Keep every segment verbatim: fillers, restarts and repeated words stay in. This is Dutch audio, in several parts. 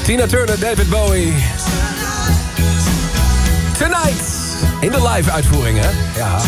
Tina Turner, David Bowie. Tonight. In de live uitvoering, hè? Ja.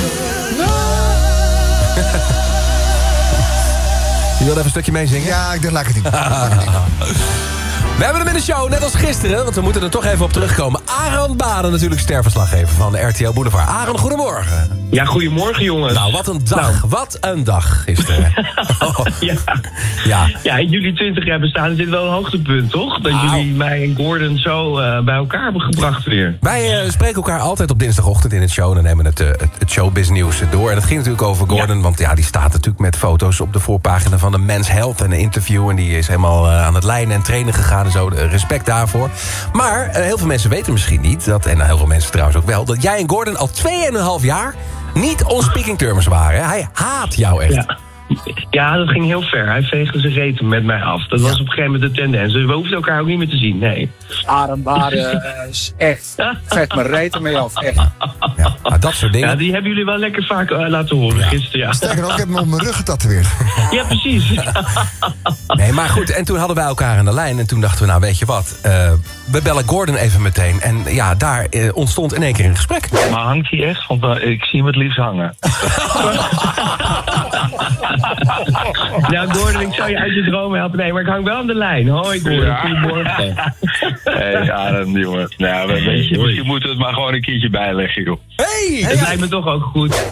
Je wil even een stukje meezingen? Ja, ik denk, laat ik het niet. We hebben hem in de show, net als gisteren, want we moeten er toch even op terugkomen. Aaron Baden, natuurlijk sterverslaggever van de R T L Boulevard. Aaron, goedemorgen. Ja, goedemorgen jongens. Nou, wat een dag. Nou. Wat een dag gisteren. oh. ja. Ja. ja, in jullie twintig jaar bestaan is dit wel een hoogtepunt, toch? Dat Au. jullie mij en Gordon zo uh, bij elkaar hebben gebracht weer. Wij uh, spreken elkaar altijd op dinsdagochtend in het show. Dan nemen we het, uh, het, het showbiz nieuws door. En het ging natuurlijk over Gordon, ja. want ja, die staat natuurlijk met foto's op de voorpagina van de Men's Health en een interview. En die is helemaal uh, aan het lijnen en trainen gegaan en zo. Respect daarvoor. Maar uh, heel veel mensen weten misschien niet, dat, en heel veel mensen trouwens ook wel, dat jij en Gordon al tweeënhalf jaar niet on speaking terms waren. Hij haat jou echt. Ja. Ja, dat ging heel ver. Hij veegde zijn reten met mij af. Dat was op een gegeven moment de tendens. Dus we hoefden elkaar ook niet meer te zien, nee. Aaron Baden uh, is echt... Veegt mijn reten mee af, echt. Ja, maar dat soort dingen... Ja, die hebben jullie wel lekker vaak uh, laten horen ja. gisteren, ja. Sterker nog, ik heb hem op mijn rug getatoeëerd. Ja, precies. Nee, maar goed, en toen hadden wij elkaar aan de lijn. En toen dachten we, nou, weet je wat... Uh, we bellen Gordon even meteen. En ja, daar uh, ontstond in één keer een gesprek. Maar hangt hij echt? Want uh, ik zie hem het liefst hangen. Nou, Gordon, ik zou je uit je dromen helpen. Nee, maar ik hang wel aan de lijn. Hoi, Gordon. Ja. Goedemorgen. Hé, hey, Aaron, jongen. Nou, weet je, misschien moeten we het maar gewoon een keertje bijleggen, joh. Hey! Dat lijkt me toch ook goed.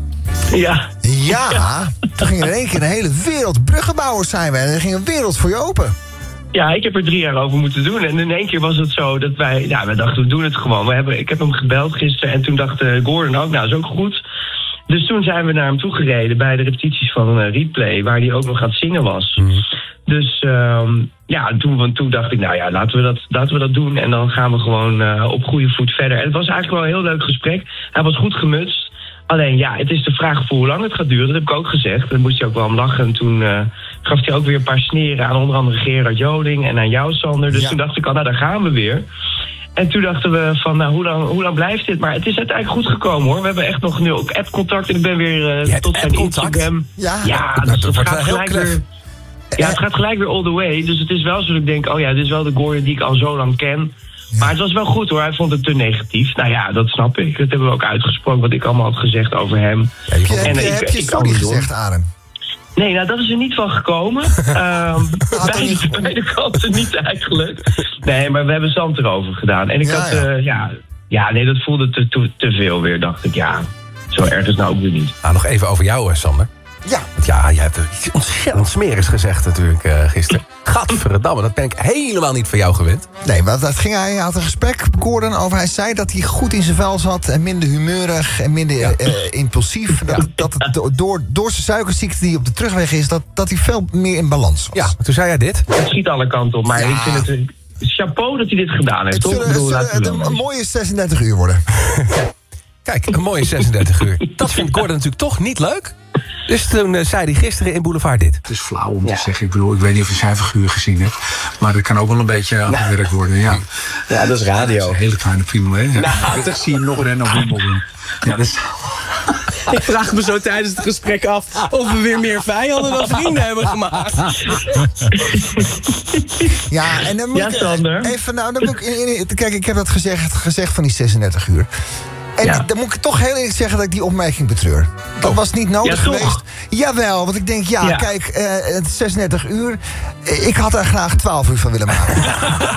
Ja. Ja, toen ging er in één keer een hele wereld bruggenbouwers zijn we. En er ging een wereld voor je open. Ja, ik heb er drie jaar over moeten doen. En in één keer was het zo dat wij... Ja, we dachten, we doen het gewoon. We hebben, ik heb hem gebeld gisteren en toen dacht uh, Gordon ook... Nou, is ook goed. Dus toen zijn we naar hem toe gereden bij de repetities van uh, Replay... waar hij ook nog aan het zingen was. Mm. Dus um, ja, toen, toen dacht ik, nou ja, laten we dat, laten we dat doen... en dan gaan we gewoon uh, op goede voet verder. En het was eigenlijk wel een heel leuk gesprek. Hij was goed gemutst. Alleen ja, het is de vraag voor hoe lang het gaat duren. Dat heb ik ook gezegd. Daar moest hij ook wel om lachen. En toen uh, gaf hij ook weer een paar sneren aan onder andere Gerard Joling... en aan jou, Sander. Dus ja. Toen dacht ik al, nou, daar gaan we weer... En toen dachten we van, nou, hoe lang, hoe lang blijft dit? Maar het is uiteindelijk goed gekomen, hoor. We hebben echt nog nu ook app-contact en ik ben weer uh, tot zijn Instagram. Ja, ja dat, dus dat het wordt gaat gelijk weer... Ja, het gaat gelijk weer all the way. Dus het is wel zo dat ik denk, oh ja, dit is wel de Gordon die ik al zo lang ken. Ja. Maar het was wel goed, hoor. Hij vond het te negatief. Nou ja, dat snap ik. Dat hebben we ook uitgesproken, wat ik allemaal had gezegd over hem. Ja, je, en, heb je, ik, heb je ik, sorry ik gezegd, Aaron? Nee, nou, dat is er niet van gekomen. um, bij, bij de kanten niet eigenlijk. Nee, maar we hebben zand erover gedaan. En ik ja, had, ja. Uh, ja, ja, nee, dat voelde te, te, te veel weer, dacht ik. Ja, zo erg is nou ook weer niet. Nou, nog even over jou, Sander. Ja. Want ja, je hebt iets ontzettend smerigs gezegd natuurlijk uh, gisteren. Gadverdamme, dat ben ik helemaal niet van jou gewend. Nee, maar dat ging hij, hij had een gesprek, Gordon, over. Hij zei dat hij goed in zijn vel zat en minder humeurig en minder ja. uh, impulsief. Dat, dat het door, door zijn suikerziekte die op de terugweg is, dat, dat hij veel meer in balans was. Ja, toen zei jij dit. Het schiet alle kanten op, maar ja. ik vind het een chapeau dat hij dit gedaan heeft. Het toch? zullen, Ik bedoel, het zullen, een, een mooie zesendertig uur worden. Kijk, een mooie zesendertig uur. Dat vindt Gordon natuurlijk toch niet leuk. Dus toen uh, zei hij gisteren in Boulevard dit. Het is flauw om ja. te zeggen. Ik bedoel, ik weet niet of je zijn figuur gezien hebt. Maar dat kan ook wel een beetje afgewerkt worden. Ja, ja dat is radio. Dat is een hele kleine piemel, hè? Ja. Nou, dat zie je nog rennen op Wimbledon. Ja, dat is... Ik vraag me zo tijdens het gesprek af of we weer meer vijanden dan vrienden hebben gemaakt. Ja, en dan moet ja, ik even, nou, dan moet ik, in, in, kijk, ik heb dat gezegd, gezegd van die zesendertig uur. En ja. dan moet ik toch heel eerlijk zeggen dat ik die opmerking betreur. Dat oh. was niet nodig ja, geweest. Jawel, want ik denk, ja, ja. kijk, uh, zesendertig uur. Ik had er graag twaalf uur van willen maken.